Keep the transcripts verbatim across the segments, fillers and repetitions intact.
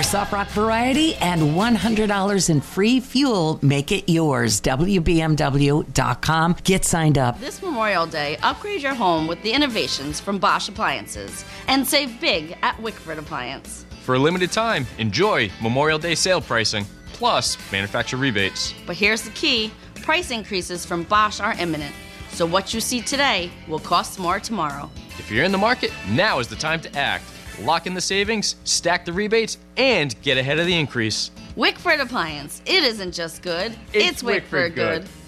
soft rock variety and one hundred dollars in free fuel. Make it yours. W B M W dot com. Get signed up. This Memorial Day, upgrade your home with the innovations from Bosch Appliances and save big at Wickford Appliance. For a limited time, enjoy Memorial Day sale pricing, plus manufacturer rebates. But here's the key. Price increases from Bosch are imminent. So what you see today will cost more tomorrow. If you're in the market, now is the time to act. Lock in the savings, stack the rebates, and get ahead of the increase. Wickford Appliance. It isn't just good, It's it's, Wickford, Wickford good. good.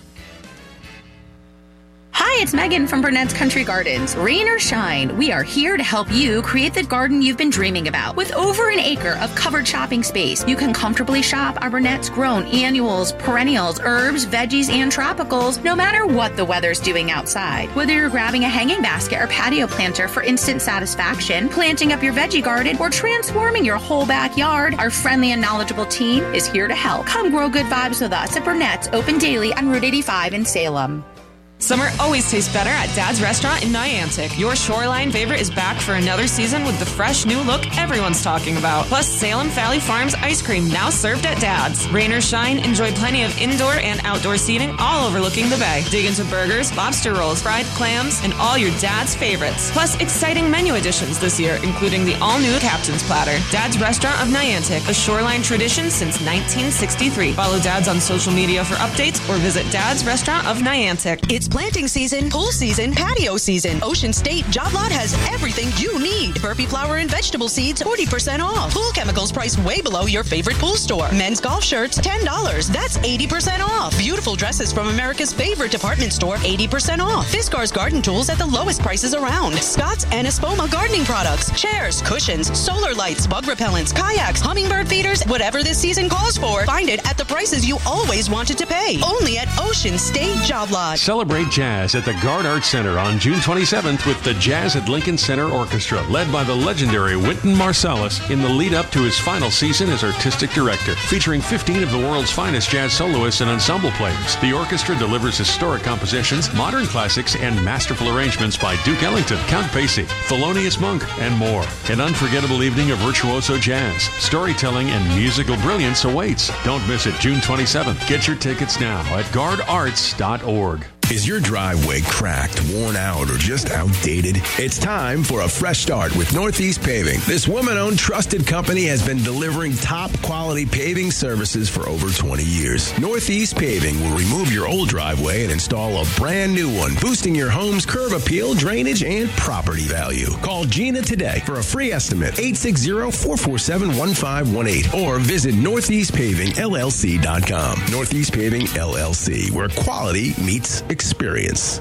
Hi, it's Megan from Burnett's Country Gardens. Rain or shine, we are here to help you create the garden you've been dreaming about. With over an acre of covered shopping space, you can comfortably shop our Burnett's grown annuals, perennials, herbs, veggies, and tropicals, no matter what the weather's doing outside. Whether you're grabbing a hanging basket or patio planter for instant satisfaction, planting up your veggie garden, or transforming your whole backyard, our friendly and knowledgeable team is here to help. Come grow good vibes with us at Burnett's, open daily on Route eighty-five in Salem. Summer always tastes better at Dad's Restaurant in Niantic. Your shoreline favorite is back for another season with the fresh new look everyone's talking about. Plus, Salem Valley Farms ice cream now served at Dad's. Rain or shine, enjoy plenty of indoor and outdoor seating all overlooking the bay. Dig into burgers, lobster rolls, fried clams, and all your Dad's favorites. Plus, exciting menu additions this year, including the all-new Captain's Platter. Dad's Restaurant of Niantic, a shoreline tradition since nineteen sixty-three. Follow Dad's on social media for updates or visit Dad's Restaurant of Niantic. It's planting season, pool season, patio season. Ocean State Job Lot has everything you need. Burpee flour and vegetable seeds, forty percent off. Pool chemicals priced way below your favorite pool store. Men's golf shirts, ten dollars. That's eighty percent off. Beautiful dresses from America's favorite department store, eighty percent off. Fiskars garden tools at the lowest prices around. Scott's and Espoma gardening products, chairs, cushions, solar lights, bug repellents, kayaks, hummingbird feeders, whatever this season calls for. Find it at the prices you always wanted to pay. Only at Ocean State Job Lot. Celebrate jazz at the Gard Arts Center on June twenty-seventh with the Jazz at Lincoln Center Orchestra, led by the legendary Wynton Marsalis in the lead-up to his final season as artistic director. Featuring fifteen of the world's finest jazz soloists and ensemble players, the orchestra delivers historic compositions, modern classics, and masterful arrangements by Duke Ellington, Count Basie, Thelonious Monk, and more. An unforgettable evening of virtuoso jazz, storytelling, and musical brilliance awaits. Don't miss it, June twenty-seventh. Get your tickets now at gard arts dot org. Is your driveway cracked, worn out, or just outdated? It's time for a fresh start with Northeast Paving. This woman-owned, trusted company has been delivering top-quality paving services for over twenty years. Northeast Paving will remove your old driveway and install a brand new one, boosting your home's curb appeal, drainage, and property value. Call Gina today for a free estimate, eight six zero, four four seven, one five one eight, or visit northeast paving l l c dot com. Northeast Paving, L L C, where quality meets experience.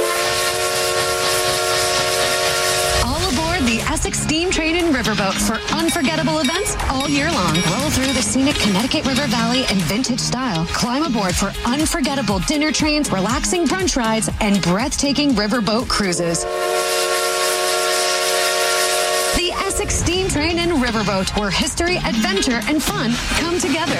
All aboard the Essex Steam Train and Riverboat for unforgettable events all year long. Roll through the scenic Connecticut River Valley in vintage style. Climb aboard for unforgettable dinner trains, relaxing brunch rides, and breathtaking riverboat cruises. The Essex Steam Train and Riverboat, where history, adventure, and fun come together.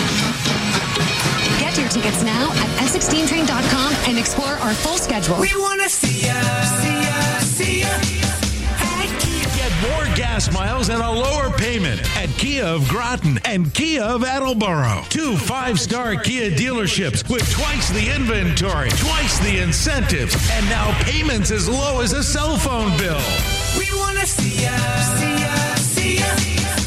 Get your tickets now at essex steam train dot com and explore our full schedule. We want to see ya, see ya, see ya. Get more gas miles and a lower payment at Kia of Groton and Kia of Attleboro. Two five-star Kia dealerships with twice the inventory, twice the incentives, and now payments as low as a cell phone bill. We want to see ya, see ya, see ya.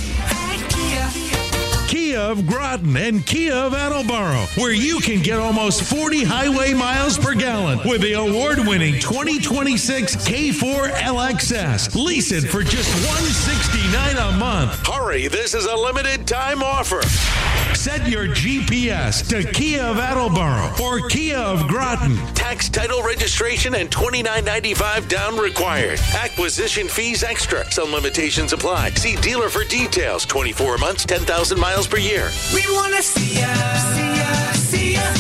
Kia of Groton and Kia of Attleboro, where you can get almost forty highway miles per gallon with the award-winning twenty twenty-six K four L X S. Lease it for just one hundred sixty-nine dollars a month. Hurry, this is a limited time offer. Set your G P S to Kia of Attleboro or Kia of Groton. Tax, title, registration, and twenty-nine ninety-five down required. Acquisition fees extra. Some limitations apply. See dealer for details. twenty-four months, ten thousand miles per year. We want to see ya, see ya, see ya.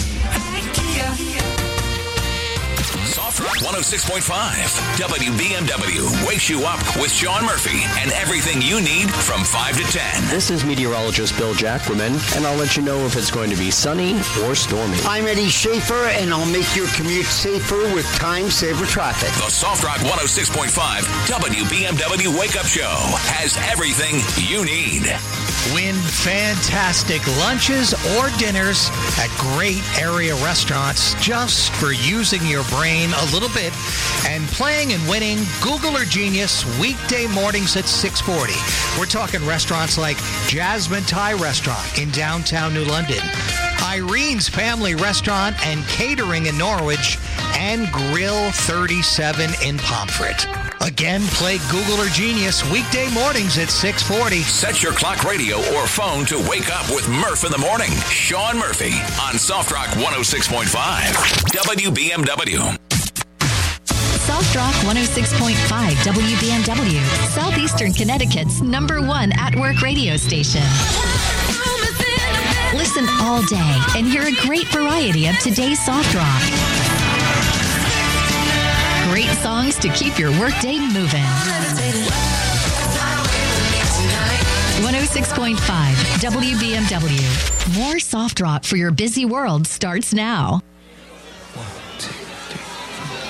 Soft Rock one oh six point five. W B M W wakes you up with Sean Murphy and everything you need from five to ten. This is meteorologist Bill Jacquemin, and I'll let you know if it's going to be sunny or stormy. I'm Eddie Schaefer, and I'll make your commute safer with time-saver traffic. The Soft Rock one oh six point five W B M W Wake Up Show has everything you need. Win fantastic lunches or dinners at great area restaurants just for using your brain a little bit and playing and winning Google or Genius weekday mornings at six forty. We're talking restaurants like Jasmine Thai Restaurant in downtown New London, Irene's Family Restaurant and Catering in Norwich, and Grill thirty-seven in Pomfret. Again, play Google or Genius weekday mornings at six forty. Set your clock, radio, or phone to wake up with Murph in the morning. Sean Murphy on Soft Rock one oh six point five W B M W. Soft Rock one oh six point five W B M W, Southeastern Connecticut's number one at-work radio station. Listen all day and hear a great variety of today's soft rock. Great songs to keep your workday moving. one oh six point five W B M W. More soft rock for your busy world starts now.